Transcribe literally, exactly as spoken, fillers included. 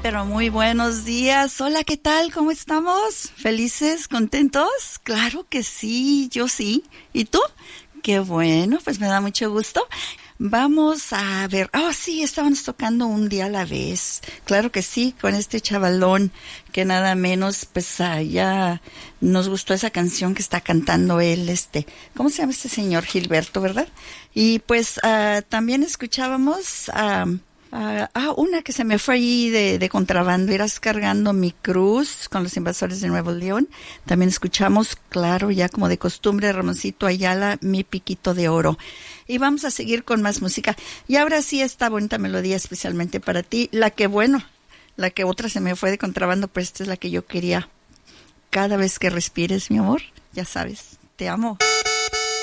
pero muy buenos días. Hola, ¿qué tal? ¿Cómo estamos? ¿Felices? ¿Contentos? Claro que sí, yo sí. ¿Y tú? Qué bueno, pues me da mucho gusto. Vamos a ver. Oh, sí, estábamos tocando Un día a la vez. Claro que sí, con este chavalón que nada menos, pues allá nos gustó esa canción que está cantando él, este, ¿cómo se llama este señor? Gilberto, ¿verdad? Y pues uh, también escuchábamos a... Uh, Uh, ah, una que se me fue ahí de, de contrabando, irás cargando mi cruz con los Invasores de Nuevo León. También escuchamos, claro, ya como de costumbre, Ramoncito Ayala, Mi piquito de oro. Y vamos a seguir con más música. Y ahora sí, esta bonita melodía especialmente para ti, la que, bueno, la que otra se me fue de contrabando, pero esta es la que yo quería. Cada vez que respires, mi amor, ya sabes, te amo.